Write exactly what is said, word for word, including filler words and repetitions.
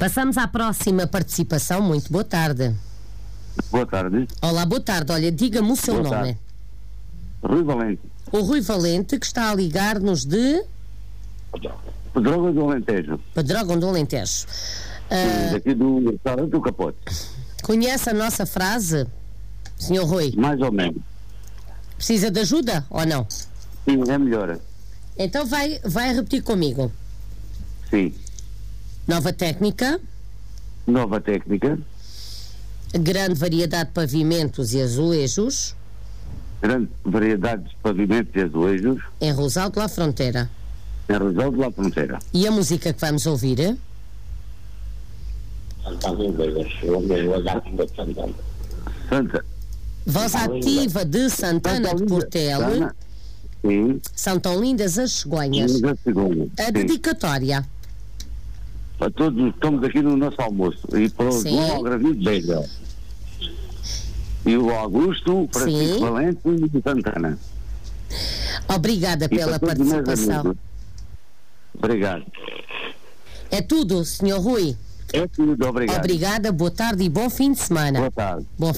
Passamos à próxima participação. Muito boa tarde. Boa tarde. Olá, boa tarde. Olha, diga-me o seu Boa nome. tarde. Rui Valente. O Rui Valente, que está a ligar-nos de Pedrógão do Alentejo. Pedrógão do Alentejo. Ah, Daqui do restaurante do Capote. conhece a nossa frase, senhor Rui? Mais ou menos. Precisa de ajuda ou não? Sim, é melhor. Então vai, vai repetir comigo. Sim. Nova técnica, Nova técnica. grande variedade de pavimentos e azulejos Grande variedade de pavimentos e azulejos. em Rosal de la Fronteira. Em Rosal de la Fronteira. E a música que vamos ouvir é Santa. Voz Ativa de Santana de Portela. Santana. Sim. São tão lindas as cegonhas. Vamos a segunda. A Sim. dedicatória. Para todos os que estamos aqui no nosso almoço. E para o Sim. João Algravido Beja. E o Augusto, Francisco Sim. Valente e Santana. Obrigada E pela para todos os meus participação. amigos. Obrigado. É tudo, senhor Rui. É tudo, obrigado. Obrigada, boa tarde e bom fim de semana. Boa tarde. Bom